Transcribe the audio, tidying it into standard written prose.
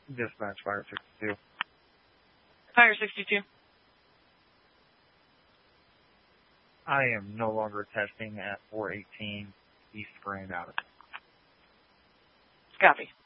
Dispatch Fire 62. Fire 62. I am no longer testing at 418 East Grand Avenue. Copy.